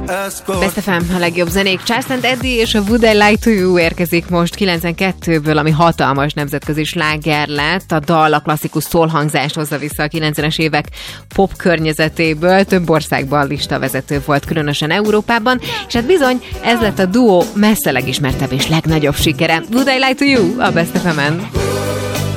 Best FM, a legjobb zenék. Charles & Eddie és a Would I Lie to You érkezik most 92-ből, ami hatalmas nemzetközi sláger lett. A dal a klasszikus szólhangzást hozza vissza a 90-es évek pop környezetéből. Több országban listavezető volt, különösen Európában. És hát bizony, ez lett a duó messze legismertebb és legnagyobb sikere. Would I Lie to You a Best FM-en.